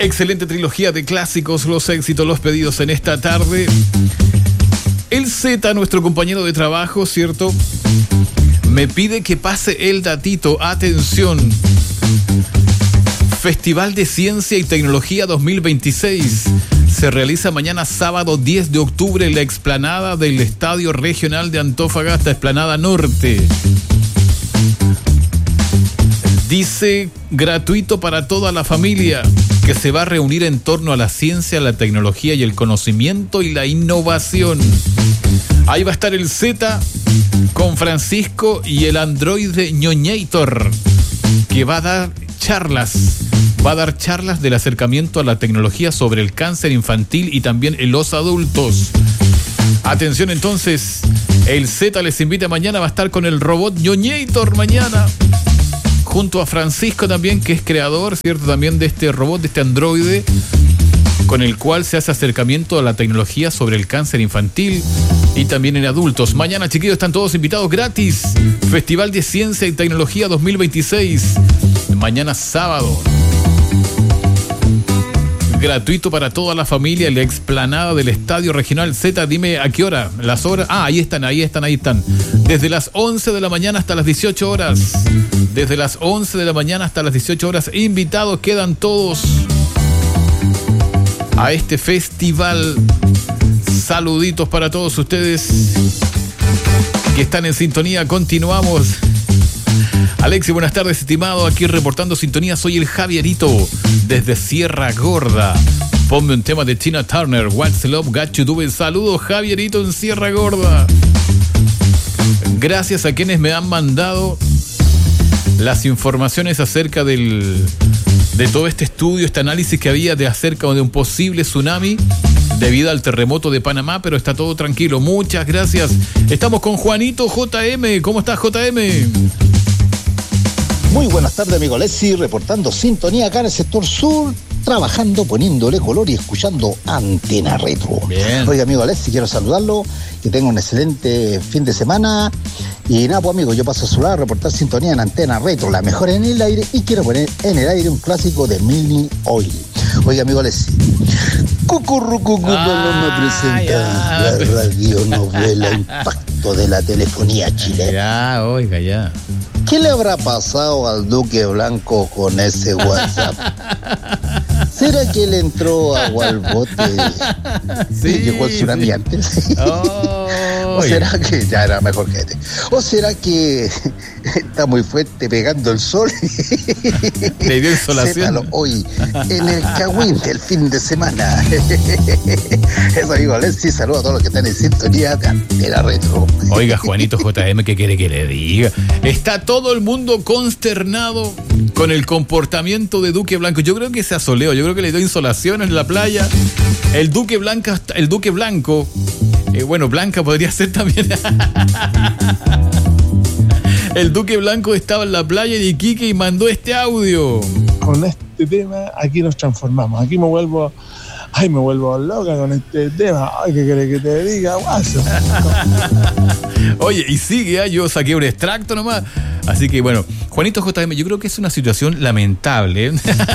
Excelente trilogía de clásicos, los éxitos, los pedidos en esta tarde. El Z, nuestro compañero de trabajo, ¿cierto?, me pide que pase el datito. Atención. Festival de Ciencia y Tecnología 2026 se realiza mañana sábado 10 de octubre en la explanada del Estadio Regional de Antofagasta, Explanada Norte. Dice gratuito para toda la familia, que se va a reunir en torno a la ciencia, la tecnología y el conocimiento y la innovación. Ahí va a estar el Z con Francisco y el androide Ñoñator, que va a dar charlas del acercamiento a la tecnología sobre el cáncer infantil y también en los adultos. Atención entonces, el Z les invita mañana, va a estar con el robot Ñoñator mañana, junto a Francisco también, que es creador, ¿cierto?, también de este robot, de este androide, con el cual se hace acercamiento a la tecnología sobre el cáncer infantil y también en adultos. Mañana, chiquillos, están todos invitados gratis. Festival de Ciencia y Tecnología 2026. Mañana sábado. Gratuito para toda la familia, la explanada del Estadio Regional Z. Dime a qué hora, las horas. Ahí están. Desde las 11 de la mañana hasta las 18 horas. Desde las 11 de la mañana hasta las 18 horas. Invitados quedan todos a este festival. Saluditos para todos ustedes que están en sintonía. Continuamos. Alexi, buenas tardes, estimado. Aquí reportando sintonía. Soy el Javierito desde Sierra Gorda. Ponme un tema de Tina Turner. What's Love Got You Doing. Saludos, Javierito en Sierra Gorda. Gracias a quienes me han mandado las informaciones acerca de todo este estudio, este análisis que había acerca de un posible tsunami debido al terremoto de Panamá, pero está todo tranquilo. Muchas gracias. Estamos con Juanito JM. ¿Cómo estás, JM? Muy buenas tardes, amigo Alessi, reportando sintonía acá en el sector sur, trabajando, poniéndole color y escuchando Antena Retro. Bien. Oiga, amigo Alessi, quiero saludarlo, que tenga un excelente fin de semana. Y nada, pues, amigo, yo paso a saludar, a reportar sintonía en Antena Retro, la mejor en el aire, y quiero poner en el aire un clásico de Milne Oil. Oiga, amigo Alessi, Cucurrucucu me presenta la radionovela Impacto de la telefonía chilena. Ya, oiga, ya. ¿Qué le habrá pasado al Duque Blanco con ese WhatsApp? ¿Será que él entró agua al bote Sí, y llegó el tsunami antes? ¿O será que ya era mejor que este? ¿O será que está muy fuerte pegando el sol? Le dio insolación. Sépalo hoy en el Cagüín del fin de semana. Eso, amigo Alessi, saludos a todos los que están en sintonía de Antena Retro. Oiga, Juanito JM, ¿qué quiere que le diga? Está todo el mundo consternado con el comportamiento de Duque Blanco. Yo creo que se asoleó, yo creo que le dio insolación en la playa. El Duque Blanco, bueno, Blanca podría ser también. El Duque Blanco estaba en la playa de Iquique y mandó este audio. Con este tema, aquí nos transformamos. Aquí me vuelvo loca con este tema. Ay, ¿qué querés que te diga, guaso? Oye, y sigue, yo saqué un extracto nomás. Así que bueno, Juanito JM, yo creo que es una situación lamentable.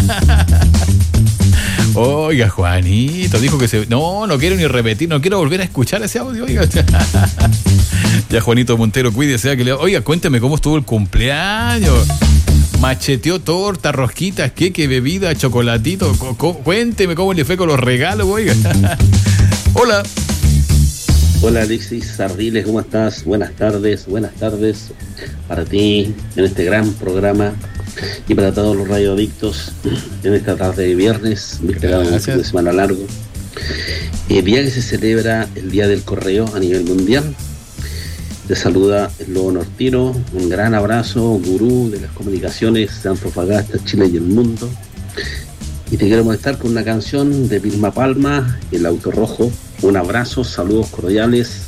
Oiga, Juanito, dijo que no quiero ni repetir, no quiero volver a escuchar ese audio, oiga. Ya, Juanito Montero, cuídese, oiga, cuénteme cómo estuvo el cumpleaños. Macheteó torta, rosquitas, queque, bebida, chocolatito. Cuénteme cómo le fue con los regalos, oiga. Hola. Hola, Alexis Sardiles, ¿cómo estás? Buenas tardes para ti en este gran programa y para todos los radioadictos en esta tarde de viernes, víspera de un fin de semana largo. El día que se celebra el Día del Correo a nivel mundial. Te saluda el Lobo Nortino, un gran abrazo, gurú de las comunicaciones de Antofagasta, Chile y el mundo. Y te quiero molestar con una canción de Vilma Palma, El Auto Rojo. Un abrazo, saludos cordiales.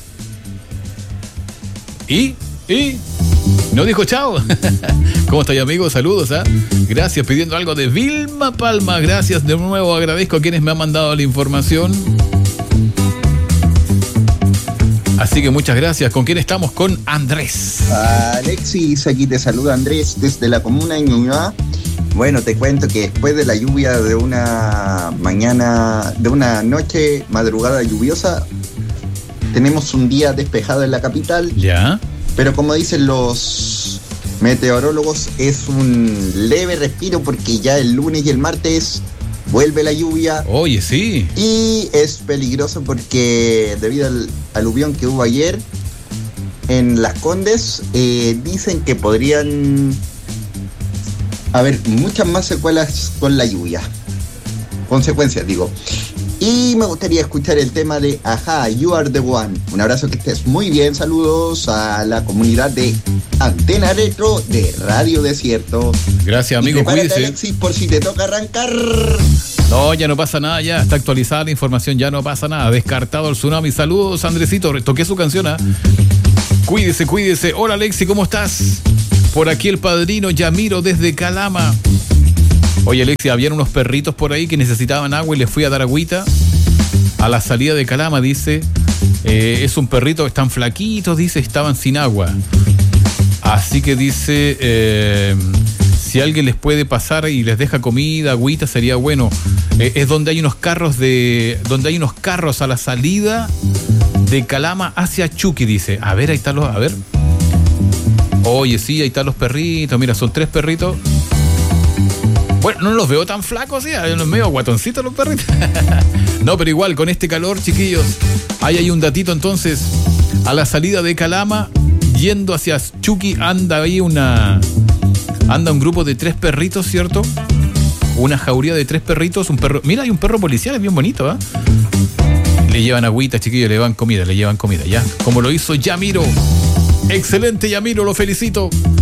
¿Y? No dijo chao. ¿Cómo estáis, amigos? Saludos, ¿ah? Gracias, pidiendo algo de Vilma Palma. Gracias de nuevo, agradezco a quienes me han mandado la información. Así que muchas gracias. ¿Con quién estamos? Con Andrés. Alexis, aquí te saluda Andrés desde la comuna de Ñuñoa. Bueno, te cuento que después de la lluvia de una noche, madrugada lluviosa, tenemos un día despejado en la capital. Ya. Pero como dicen los meteorólogos, es un leve respiro porque ya el lunes y el martes vuelve la lluvia. Oye, sí. Y es peligroso porque debido al aluvión que hubo ayer en Las Condes, dicen que podrían haber muchas más secuelas con la lluvia. Consecuencias, digo. Y me gustaría escuchar el tema de Ajá, You Are The One. Un abrazo, que estés muy bien. Saludos a la comunidad de Antena Retro de Radio Desierto. Gracias, amigo. Y prepárate, Cuídese. Alexis, por si te toca arrancar. No, ya no pasa nada, ya está actualizada la información, ya no pasa nada. Descartado el tsunami. Saludos, Andresito. Toqué su canción, ¿eh? Cuídese, cuídese. Hola, Alexi, ¿cómo estás? Por aquí el padrino Yamiro desde Calama. Oye, Alexi, habían unos perritos por ahí que necesitaban agua y les fui a dar agüita a la salida de Calama, dice. Es un perrito, están flaquitos, dice, estaban sin agua. Así que dice, si alguien les puede pasar y les deja comida, agüita, sería bueno. Es donde hay unos carros a la salida de Calama hacia Chuqui, dice. A ver, ahí están a ver. Oye, sí, ahí están los perritos. Mira, son 3 perritos. Bueno, no los veo tan flacos, ¿sí? Los medio guatoncitos los perritos. No, pero igual, con este calor, chiquillos. Ahí hay un datito, entonces. A la salida de Calama, yendo hacia Chuqui, anda un grupo de 3 perritos, ¿cierto? Una jauría de 3 perritos, un perro. Mira, hay un perro policial, es bien bonito, ¿eh? Le llevan agüita, chiquillos, le llevan comida, ya. Como lo hizo Yamiro. Excelente, Yamiro, lo felicito.